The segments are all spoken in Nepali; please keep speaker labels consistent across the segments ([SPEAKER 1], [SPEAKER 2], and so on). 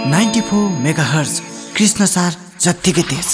[SPEAKER 1] 94 मेगाहर्ज कृष्णसार जत्तिकै तेज।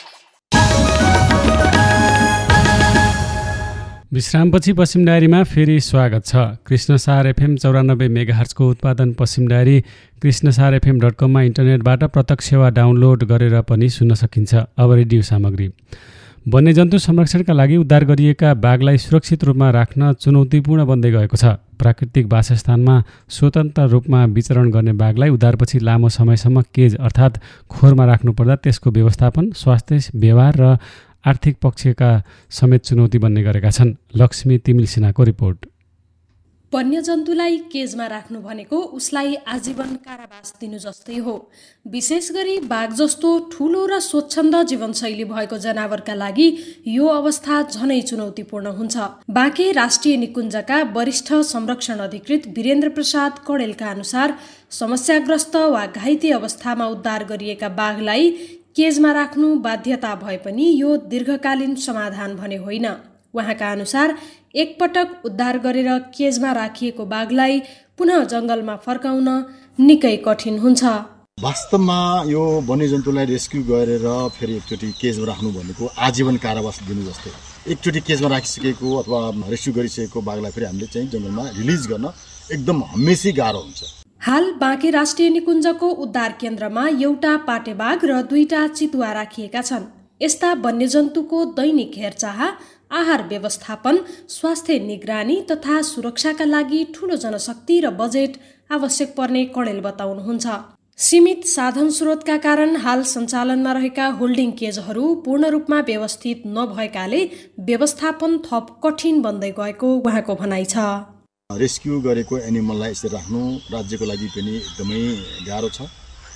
[SPEAKER 2] विश्रामपछि पश्चिम डायरीमा फेरि स्वागत छ। कृष्णसार एफएम 94 मेगाहर्जको उत्पादन पश्चिम डायरी कृष्णसारfm.com मा इन्टरनेटबाट प्रत्यक्ष वा डाउनलोड गरेर पनि सुन्न सकिन्छ। अब रेडियो सामग्री। वन्यजन्तु संरक्षणका लागि उद्धार गरिएका बाघलाई सुरक्षित रूपमा राख्न चुनौतीपूर्ण बन्दै गएको छ। प्राकृतिक वासस्थानमा स्वतन्त्र रूपमा विचरण गर्ने बाघलाई उद्धारपछि लामो समयसम्म केज अर्थात् खोरमा राख्नुपर्दा त्यसको व्यवस्थापन, स्वास्थ्य, व्यवहार र आर्थिक पक्षका समेत चुनौती बन्ने गरेका छन्। लक्ष्मी तिमिल सिन्हाको रिपोर्ट।
[SPEAKER 3] वन्यजन्तुलाई केजमा राख्नु भनेको उसलाई आजीवन कारावास दिनु जस्तै हो। विशेष गरी बाघ जस्तो ठूलो र स्वच्छन्द जीवनशैली भएको जनावरका लागि यो अवस्था झनै चुनौतीपूर्ण हुन्छ। बाँके राष्ट्रिय निकुञ्जका वरिष्ठ संरक्षण अधिकृत वीरेन्द्र प्रसाद कडेलका अनुसार समस्याग्रस्त वा घाइते अवस्थामा उद्धार गरिएका बाघलाई केजमा राख्नु बाध्यता भए पनि यो दीर्घकालीन समाधान भने होइन। उहाँका अनुसार एकपटक उद्धार गरेर केजमा राखिएको बाघलाई पुनः जंगलमा फर्काउन निकै कठिन हुन्छ।
[SPEAKER 4] वास्तवमा यो वन्यजन्तुलाई रेस्क्यु गरेर फेरि एकचोटि केजमा राख्नु भनेको आजीवन कारावास दिनु जस्तै। एकचोटि केजमा राखिसकेको अथवा रेस्क्यु गरिसकेको बाघलाई फेरि हामीले चाहिँ जंगलमा रिलिज गर्न एकदम हमेशै गाह्रो हुन्छ।
[SPEAKER 3] हाल बाँके राष्ट्रिय निकुञ्जको उद्धार केन्द्रमा एउटा पाटेबाघ र 2टा चितुवा राखिएका छन्। यस्ता वन्यजन्तुको दैनिक हेरचाह, आहार व्यवस्थापन, स्वास्थ्य निगरानी तथा सुरक्षाका लागि ठूलो जनशक्ति र बजेट आवश्यक पर्ने कडेल बताउनुहुन्छ। सीमित साधन स्रोतका कारण हाल सञ्चालनमा रहेका होल्डिङ केजहरू पूर्ण रूपमा व्यवस्थित नभएकाले व्यवस्थापन थप कठिन बन्दै गएको उहाँको भनाइ छ।
[SPEAKER 4] रेस्क्यु गरेको एनिमललाई यसरी राख्नु राज्यको लागि पनि एकदमै गाह्रो छ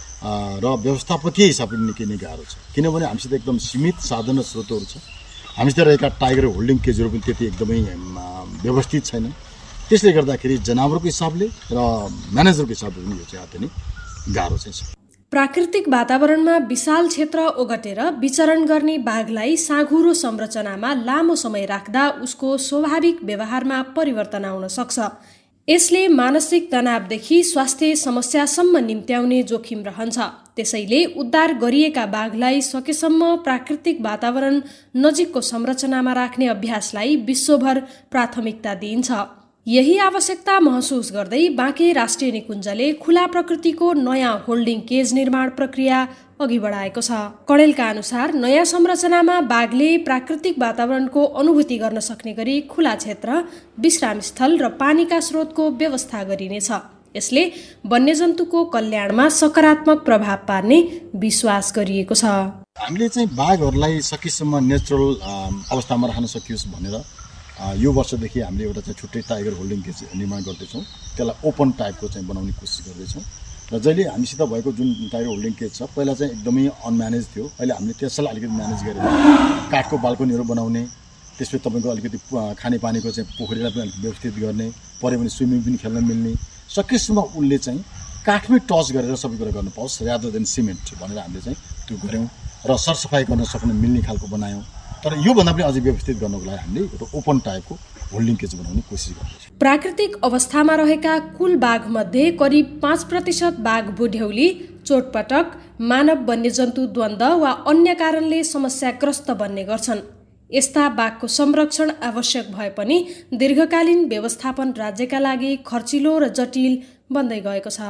[SPEAKER 4] र व्यवस्थापकीय हिसाबले निकै नै गाह्रो छ। किनभने हामीसित एकदम सीमित साधन र स्रोतहरू छ। हामीसित रहेका टाइगर होल्डिङ केजहरू पनि त्यति एकदमै व्यवस्थित छैन। त्यसले गर्दाखेरि जनावरको हिसाबले र म्यानेजरको हिसाबले पनि यो चाहिँ अति नै गाह्रो चाहिँ छ।
[SPEAKER 3] प्राकृतिक वातावरणमा विशाल क्षेत्र ओगटेर विचरण गर्ने बाघलाई साँघुरो संरचनामा लामो समय राख्दा उसको स्वाभाविक व्यवहारमा परिवर्तन आउन सक्छ। यसले मानसिक तनावदेखि स्वास्थ्य समस्यासम्म निम्त्याउने जोखिम रहन्छ। त्यसैले उद्धार गरिएका बाघलाई सकेसम्म प्राकृतिक वातावरण नजिकको संरचनामा राख्ने अभ्यासलाई विश्वभर प्राथमिकता दिइन्छ। यही आवश्यकता महसुस गर्दै बाँके राष्ट्रिय निकुञ्जले खुला प्रकृतिको नयाँ होल्डिङ केज निर्माण प्रक्रिया अघि बढाएको छ। कडेलका अनुसार नयाँ संरचनामा बाघले प्राकृतिक वातावरणको अनुभूति गर्न सक्ने गरी खुला क्षेत्र, विश्राम स्थल र पानीका स्रोतको व्यवस्था गरिनेछ। यसले वन्यजन्तुको कल्याणमा सकारात्मक प्रभाव पार्ने विश्वास गरिएको छ।
[SPEAKER 4] हामीले चाहिँ बाघहरूलाई सकेसम्म नेचुरल अवस्थामा राख्न सकियोस् भनेर यो वर्षदेखि हामीले एउटा चाहिँ छुट्टै टाइगर होल्डिङ केज निर्माण गर्दैछौँ। त्यसलाई ओपन टाइपको चाहिँ बनाउने कोसिस गर्दैछौँ र जहिले हामीसित भएको जुन टाइगर होल्डिङ केज छ पहिला चाहिँ एकदमै अनम्यानेज थियो। अहिले हामीले त्यसलाई अलिकति म्यानेज गरेर काठको बाल्कनीहरू बनाउने, त्यसपछि तपाईँको अलिकति खानेपानीको चाहिँ पोखरीलाई पनि अलिक व्यवस्थित गर्ने, पऱ्यो भने स्विमिङ पनि खेल्न मिल्ने, सकेसम्म उसले चाहिँ काठमै टच गरेर सबै कुरा गर्न पाओस् रादर देन सिमेन्ट भनेर हामीले चाहिँ त्यो गऱ्यौँ र सरसफाइ गर्न सक्ने मिल्ने खालको बनायौँ। तर योभन्दा पनि अझै व्यवस्थित गर्नको लागि हामीले एउटा ओपन टाइपको होल्डिङ केज बनाउने कोसिस गर्दैछौँ।
[SPEAKER 3] प्राकृतिक अवस्थामा रहेका कुल बाघमध्ये करिब 5% बाघ बुढ्यौली, चोटपटक, मानव वन्यजन्तु द्वन्द्व वा अन्य कारणले समस्याग्रस्त बन्ने गर्छन्। यस्ता बाघको संरक्षण आवश्यक भए पनि दीर्घकालीन व्यवस्थापन राज्यका लागि खर्चिलो र जटिल बन्दै गएको छ।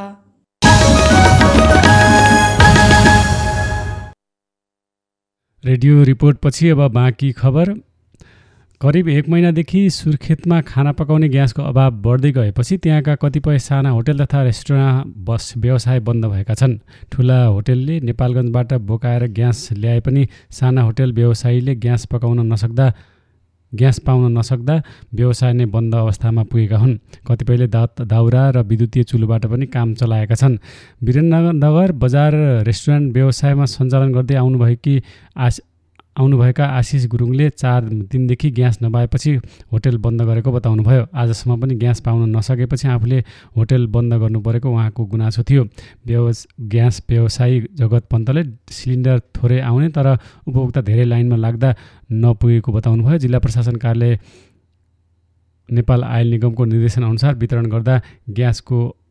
[SPEAKER 2] रेडियो रिपोर्टपछि अब बाँकी खबर। करिब 1 महिनादेखि सुर्खेतमा खाना पकाउने ग्यासको अभाव बढ्दै गएपछि त्यहाँका कतिपय साना होटेल तथा रेस्टुरेन्ट बस व्यवसाय बन्द भएका छन्। ठुला होटेलले नेपालगञ्जबाट बोकाएर ग्यास ल्याए पनि साना होटेल व्यवसायीले ग्यास पाउन नसक्दा व्यवसाय नै बन्द अवस्थामा पुगेका हुन्। कतिपयले दाउरा र विद्युतीय चुलोबाट पनि काम चलाएका छन्। वीरेन्द्रनगर बजार रेस्टुरेन्ट व्यवसायमा सञ्चालन गर्दै आउनुभएका आशिष गुरुङले 4 दिनदेखि ग्यास नपाएपछि होटेल बन्द गरेको बताउनुभयो। आजसम्म पनि ग्यास पाउन नसकेपछि आफूले होटेल बन्द गर्नु परेको उहाँको गुनासो थियो। ग्यास व्यवसायी जगत पन्तले सिलिन्डर थोरै आउने तर उपभोक्ता धेरै लाइनमा लाग्दा नपुगेको बताउनुभयो। जिल्ला प्रशासन कार्यालय नेपाल आयल निगमको निर्देशन अनुसार वितरण गर्दा ग्यासको